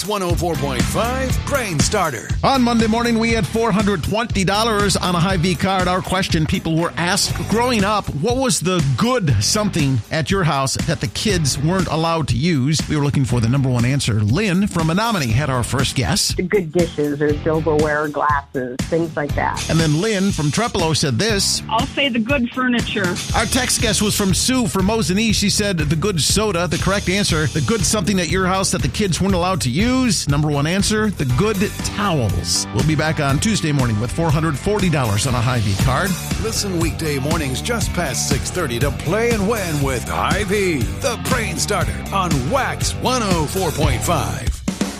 104.5 Brain Starter. On Monday morning, we had $420 on a Hy-Vee card. Our question, people were asked, growing up, what was the good something at your house that the kids weren't allowed to use? We were looking for the number one answer. Lynn from Menominee had our first guess. Good dishes or silverware, glasses, things like that. And then Lynn from Trepolo said this. I'll say the good furniture. Our text guess was from Sue from Mosinee. She said the good soda. The correct answer, the good something at your house that the kids weren't allowed to use. Number one answer, the good towels. We'll be back on Tuesday morning with $440 on a Hy-Vee card. Listen weekday mornings just past 6:30 to Play and Win with Hy-Vee, the Brain Starter on Wax 104.5.